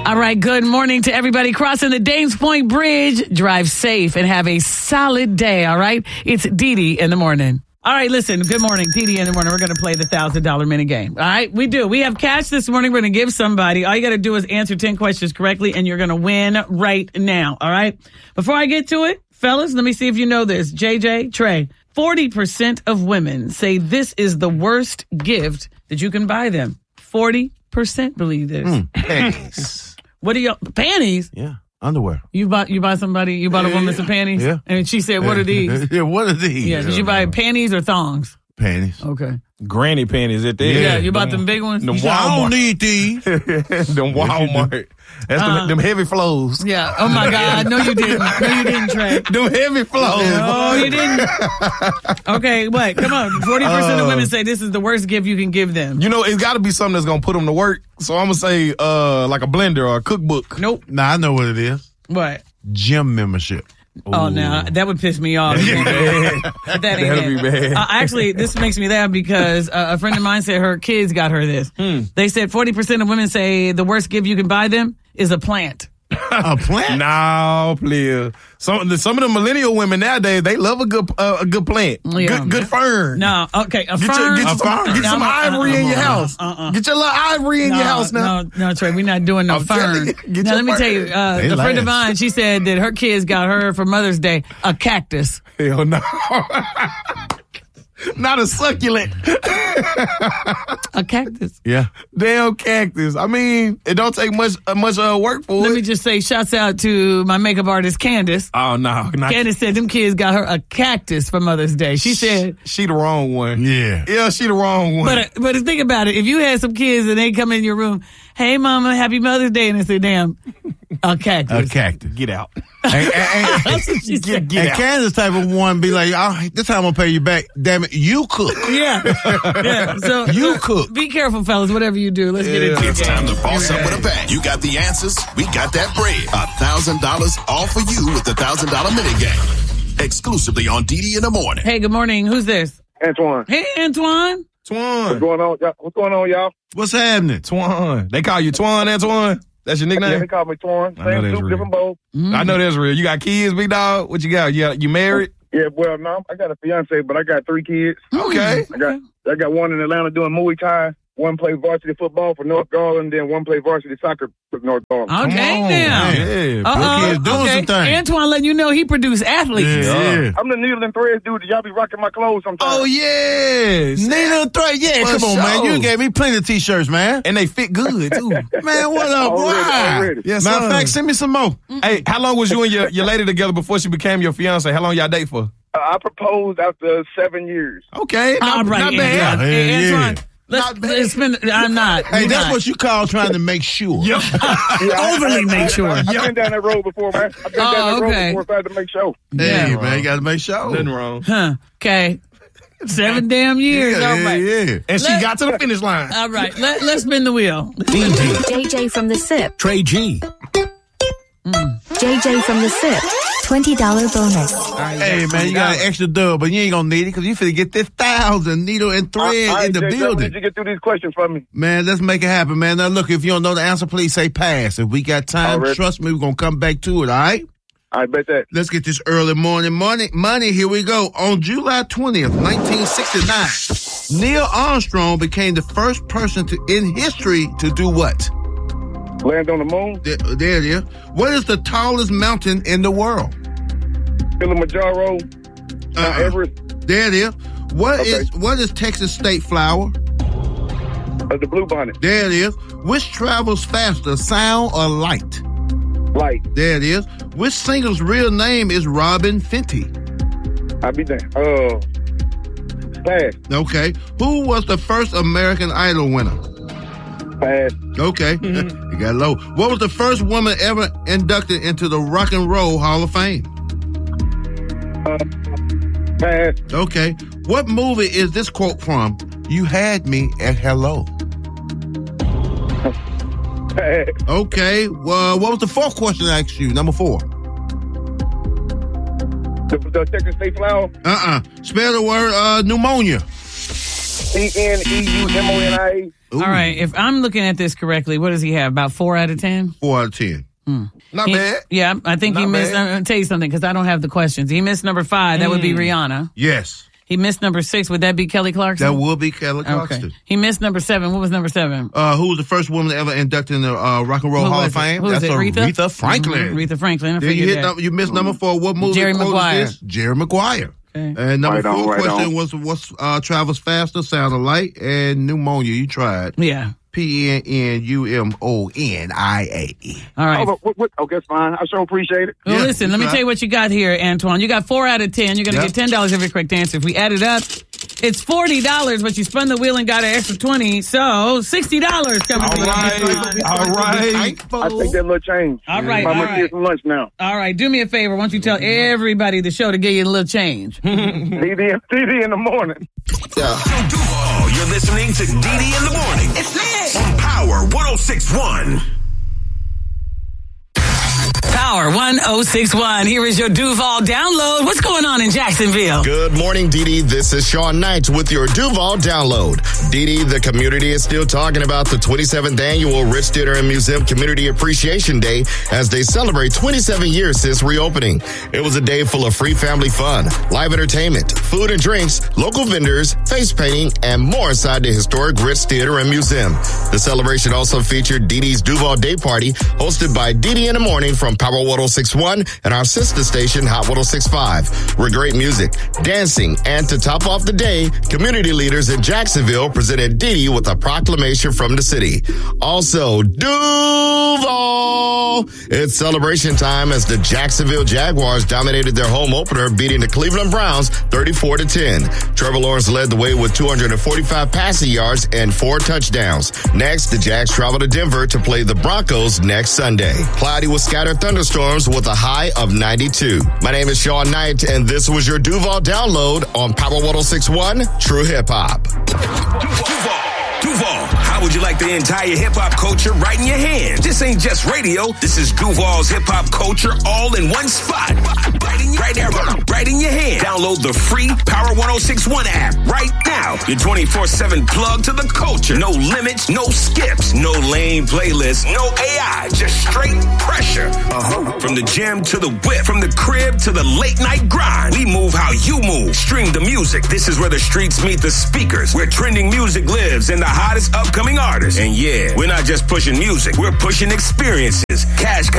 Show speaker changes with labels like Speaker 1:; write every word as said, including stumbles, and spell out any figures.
Speaker 1: All right, good morning to everybody crossing the Dames Point Bridge. Drive safe and have a solid day, all right? It's Dee Dee in the morning. All right, listen, good morning. Dee Dee in the morning. We're going to play the one thousand dollars minute game, all right? We do. We have cash this morning we're going to give somebody. All you got to do is answer ten questions correctly, and you're going to win right now, all right? Before I get to it, fellas, let me see if you know this. J J, Trey, forty percent of women say this is the worst gift that you can buy them. forty percent believe this.
Speaker 2: Mm, panties.
Speaker 1: What do you panties?
Speaker 2: Yeah, underwear.
Speaker 1: You bought you buy somebody you bought a woman
Speaker 2: yeah,
Speaker 1: some panties?
Speaker 2: Yeah.
Speaker 1: And she said, "What are these?"
Speaker 2: Yeah, what are these?
Speaker 1: Yeah, did you buy panties or thongs?
Speaker 2: Panties.
Speaker 1: Okay.
Speaker 3: Granny panties at there.
Speaker 1: Yeah, yeah, you bought them big ones?
Speaker 3: Them
Speaker 2: Said, I don't
Speaker 3: Walmart.
Speaker 2: need these.
Speaker 3: them Walmart. That's
Speaker 1: Uh,
Speaker 3: them, them heavy flows.
Speaker 1: Yeah. Oh my God. No, you didn't. No, you didn't, Trey.
Speaker 3: Them heavy flows.
Speaker 1: No, you didn't. Okay, what? Come on. Forty percent of
Speaker 3: Uh,
Speaker 1: women say this is the worst gift you can give them.
Speaker 3: You know, it's got to be something that's going to put them to work. So I'm going to say uh, like a blender or a cookbook.
Speaker 1: Nope.
Speaker 2: Nah, I know what it is.
Speaker 1: What?
Speaker 2: Gym membership.
Speaker 1: Oh, now that would piss me off.
Speaker 3: That'd be bad.
Speaker 1: That ain't
Speaker 3: That'd be
Speaker 1: it.
Speaker 3: bad.
Speaker 1: Uh, actually, this makes me laugh because uh, a friend of mine said her kids got her this.
Speaker 3: Hmm.
Speaker 1: They said forty percent of women say the worst gift you can buy them is a plant.
Speaker 2: A plant?
Speaker 3: No, player. Some some of the millennial women nowadays, they love a good uh, a good plant,
Speaker 1: Yeah.
Speaker 3: good good fern.
Speaker 1: No, okay, a
Speaker 3: Get
Speaker 1: fern.
Speaker 3: your, get
Speaker 2: A
Speaker 3: your, some,
Speaker 2: fern.
Speaker 3: get
Speaker 1: No,
Speaker 3: some
Speaker 1: uh,
Speaker 3: ivory
Speaker 1: uh,
Speaker 3: in your
Speaker 1: uh,
Speaker 3: house.
Speaker 1: uh, uh.
Speaker 3: Get your little ivory in
Speaker 1: no,
Speaker 3: your house now.
Speaker 1: No, no, Trey, we're not doing no
Speaker 3: I'm
Speaker 1: fern.
Speaker 3: telling you, get
Speaker 1: Now,
Speaker 3: your
Speaker 1: let me
Speaker 3: fern.
Speaker 1: tell you, uh,
Speaker 2: They
Speaker 1: the friend of
Speaker 2: last.
Speaker 1: mine, she said that her kids got her for Mother's Day a cactus.
Speaker 3: Hell no. Not a succulent.
Speaker 1: A cactus.
Speaker 2: Yeah.
Speaker 3: Damn cactus. I mean, it don't take much uh, much uh, work for
Speaker 1: Let
Speaker 3: it.
Speaker 1: me just say, shouts out to my makeup artist, Candace.
Speaker 3: oh no, not
Speaker 1: Candace said them kids got her a cactus for Mother's Day. She said,
Speaker 3: she the wrong one.
Speaker 2: Yeah.
Speaker 3: Yeah, she the wrong one.
Speaker 1: but uh, but think about it. If you had some kids and they come in your room, hey, Mama, happy Mother's Day, and they say, damn, a cactus.
Speaker 2: A cactus.
Speaker 3: Get out.
Speaker 2: And, and, and,
Speaker 1: That's what she said.
Speaker 3: Get
Speaker 2: and
Speaker 3: out.
Speaker 2: Kansas type of one be like, oh, this time I'm gonna pay you back. Damn it, you cook.
Speaker 1: Yeah. Yeah. So
Speaker 2: You
Speaker 1: uh,
Speaker 2: cook.
Speaker 1: Be careful, fellas, whatever you do. Let's get
Speaker 3: Yeah.
Speaker 1: into it.
Speaker 4: It's time to boss up with a bag. You got the answers. We got that bread. A thousand dollars all for you with the thousand dollar minute game. Exclusively on Dee Dee in the morning.
Speaker 1: Hey, good morning. Who's this?
Speaker 5: Antoine.
Speaker 1: Hey, Antoine.
Speaker 5: What's
Speaker 3: Twan.
Speaker 5: going on, y'all? What's going on, y'all?
Speaker 2: What's happening?
Speaker 3: Twan. They call you Twan, Antoine? That's your
Speaker 5: Yeah,
Speaker 3: nickname?
Speaker 5: they call me Twan.
Speaker 3: I know
Speaker 5: Same
Speaker 3: that's
Speaker 5: soup,
Speaker 3: real.
Speaker 5: different bowl.
Speaker 3: I know that's real. You got kids, big dog? What you got? You, got, you married?
Speaker 5: Yeah, well, no, I got a fiance, but I got three kids.
Speaker 3: Okay.
Speaker 5: I got I got one in Atlanta doing Muay Thai. One plays varsity football for North Garland, then one plays varsity soccer for North Garland.
Speaker 1: Okay,
Speaker 3: Come on,
Speaker 1: now.
Speaker 3: man. Yeah.
Speaker 1: Uh-oh.
Speaker 2: kids doing
Speaker 1: okay.
Speaker 2: some things.
Speaker 1: Antoine letting you know he produced athletes.
Speaker 2: Yeah.
Speaker 5: I'm the needle and thread dude. Y'all be rocking my clothes sometimes.
Speaker 3: Oh, yes.
Speaker 2: Nina Threat, yeah,
Speaker 3: For
Speaker 2: come on, man.
Speaker 3: sure.
Speaker 2: You gave me plenty of t-shirts, man.
Speaker 3: And they fit good, too.
Speaker 2: Man, what up, boy?
Speaker 5: Already, already.
Speaker 3: Yes,
Speaker 2: Matter of
Speaker 3: sir.
Speaker 2: fact, send me some more.
Speaker 3: Hey, how long was you and your, your lady together before she became your fiance? How long y'all date for?
Speaker 5: Uh, I proposed after seven years.
Speaker 3: Okay, not,
Speaker 1: All right,
Speaker 3: not bad.
Speaker 1: Antoine.
Speaker 2: Yeah,
Speaker 1: Hey,
Speaker 2: yeah.
Speaker 1: Antoine, let's,
Speaker 3: Not bad.
Speaker 1: let's spend, I'm not.
Speaker 2: Hey,
Speaker 1: You're
Speaker 2: that's
Speaker 1: not.
Speaker 2: what you call trying to make sure.
Speaker 3: Yep.
Speaker 5: Yeah, I-
Speaker 1: Overly
Speaker 5: I,
Speaker 1: make
Speaker 5: I,
Speaker 1: sure.
Speaker 5: I, I've been down that road before, man. I've been
Speaker 1: Oh,
Speaker 5: down that
Speaker 1: okay.
Speaker 5: road before, so I had to make sure.
Speaker 2: Hey,
Speaker 1: Yeah.
Speaker 2: man, you got to make sure.
Speaker 3: Nothing wrong.
Speaker 1: Huh. Okay. Seven damn years.
Speaker 2: Yeah,
Speaker 1: All right.
Speaker 2: yeah, yeah.
Speaker 3: And she
Speaker 1: Let-
Speaker 3: got to the finish line.
Speaker 1: All right. Let, let's spin the wheel.
Speaker 6: J J from the S I P.
Speaker 7: Trey G.
Speaker 6: J J from the S I P. twenty dollars bonus.
Speaker 2: Hey, man, you got an extra dub, but you ain't going to need it because you finna get this thousand needle and thread
Speaker 5: All right,
Speaker 2: in the
Speaker 5: Jay, Jay,
Speaker 2: building.
Speaker 5: Did you get through these questions for me?
Speaker 2: Man, let's make it happen, man. Now, look, if you don't know the answer, please say pass. If we got time,
Speaker 5: Already.
Speaker 2: trust me, we're going to come back to it, all right?
Speaker 5: I bet that.
Speaker 2: Let's get this early morning money. Money, here we go. On July twentieth, nineteen sixty-nine, Neil Armstrong became the first person to in history to do what?
Speaker 5: Land on the moon,
Speaker 2: There, there it is. What is the tallest mountain in the world?
Speaker 5: Kilimanjaro, Mount
Speaker 2: Uh-uh.
Speaker 5: Everest,
Speaker 2: There it is. What
Speaker 5: Okay.
Speaker 2: is what is Texas state flower?
Speaker 5: uh, the Bluebonnet,
Speaker 2: There it is. Which travels faster, sound or light?
Speaker 5: Light.
Speaker 2: There it is. Which singer's real name is Robin Fenty?
Speaker 5: I be there. Uh, pass,
Speaker 2: Okay. Who was the first American Idol winner?
Speaker 5: pass,
Speaker 2: Okay. You got low. What was the first woman ever inducted into the Rock and Roll Hall of Fame?
Speaker 5: uh, pass.
Speaker 2: Okay. What movie is this quote from? You had me at hello.
Speaker 5: Pass.
Speaker 2: Okay. Well, what was the fourth question I asked you? Number four.
Speaker 5: The, the Texas State flower,
Speaker 2: Uh-uh. Spell the word uh, pneumonia.
Speaker 5: P N E U M O N I A.
Speaker 1: All right. If I'm looking at this correctly, what does he have? About four out of ten?
Speaker 2: Four out of ten.
Speaker 1: Hmm.
Speaker 3: Not
Speaker 1: He-
Speaker 3: bad.
Speaker 1: Yeah, I think he
Speaker 3: Not
Speaker 1: missed.
Speaker 3: bad.
Speaker 1: I'm going to tell you something because I don't have the questions. He missed number five. That would be Rihanna.
Speaker 2: Yes.
Speaker 1: He missed number six. Would that be Kelly Clarkson?
Speaker 2: That will be Kelly
Speaker 1: Okay.
Speaker 2: Clarkson.
Speaker 1: He missed number seven. What was number seven?
Speaker 2: Uh, who was the first woman ever inducted in the uh, Rock and Roll
Speaker 1: Who
Speaker 2: Hall
Speaker 1: was
Speaker 2: of
Speaker 1: it?
Speaker 2: Fame?
Speaker 1: Who was
Speaker 2: That's
Speaker 1: it,
Speaker 2: a
Speaker 1: Aretha?
Speaker 2: Franklin.
Speaker 1: Mhm, Aretha Franklin. I
Speaker 2: Then you
Speaker 1: figured
Speaker 2: hit
Speaker 1: that.
Speaker 2: number, you missed number four. What movie
Speaker 1: Jerry
Speaker 2: quote
Speaker 1: Maguire.
Speaker 2: is this? Jerry Maguire.
Speaker 1: Okay.
Speaker 2: And number
Speaker 5: Right on,
Speaker 2: four
Speaker 5: right
Speaker 2: question
Speaker 5: on.
Speaker 2: was what's uh, travels faster, sound alike, and pneumonia. You tried.
Speaker 1: Yeah.
Speaker 2: P N N U M O N I A.
Speaker 1: All right.
Speaker 5: Oh, but what, what, okay, that's fine. I sure appreciate it.
Speaker 1: Well,
Speaker 2: Yeah,
Speaker 1: listen, let me
Speaker 2: you
Speaker 1: tell you
Speaker 2: tried.
Speaker 1: what you got here, Antoine. You got four out of ten. You're going to
Speaker 2: Yep.
Speaker 1: get ten dollars every correct answer. If we add it up, it's forty dollars, but you spun the wheel and got an extra twenty, so sixty dollars coming
Speaker 3: All
Speaker 1: to you.
Speaker 3: right. All right.
Speaker 5: I take that little change.
Speaker 1: All right,
Speaker 5: I'm
Speaker 1: all
Speaker 5: going to
Speaker 1: right.
Speaker 5: get some lunch now.
Speaker 1: All right, do me a favor. Why don't you tell everybody the show to give you a little change?
Speaker 5: D D, D D in the morning.
Speaker 7: Duval, you're listening to D D in the morning. It's lit. On Power one oh six point one.
Speaker 1: Power one oh six point one. Here is your Duval download. What's going on in Jacksonville?
Speaker 8: Good morning, Dee Dee. This is Sean Knight with your Duval download. Dee Dee, the community is still talking about the twenty-seventh annual Rich Theater and Museum Community Appreciation Day as they celebrate twenty-seven years since reopening. It was a day full of free family fun, live entertainment, food and drinks, local vendors, face painting, and more inside the historic Rich Theater and Museum. The celebration also featured Dee Dee's Duval Day Party, hosted by Dee Dee in the Morning from Power one oh six point one and our sister station Hot one oh six point five. With great music, dancing, and to top off the day, community leaders in Jacksonville presented Dee Dee with a proclamation from the city. Also, Duval! It's celebration time as the Jacksonville Jaguars dominated their home opener, beating the Cleveland Browns thirty-four to ten. Trevor Lawrence led the way with two hundred forty-five passing yards and four touchdowns. Next, the Jags travel to Denver to play the Broncos next Sunday. Cloudy with scattered thunderstorms with a high of ninety-two. My name is Sean Knight, and this was your Duval download on Power one oh six point one True Hip Hop.
Speaker 7: Duval, Duval, how would you like the entire hip-hop culture right in your hand? This ain't just radio. This is Duval's hip-hop culture all in one spot. Right in, right there, right in your hand. Download the free Power one oh six point one app right now. Your twenty-four seven plug to the culture. No limits, no skips, no lame playlists, no A I. Just straight pressure. Uh-huh. From the gym to the whip, from the crib to the late night grind. We move how you move. Stream the music. This is where the streets meet the speakers. Where trending music lives and the hottest upcoming artists. And yeah, we're not just pushing music. We're pushing experiences. Cash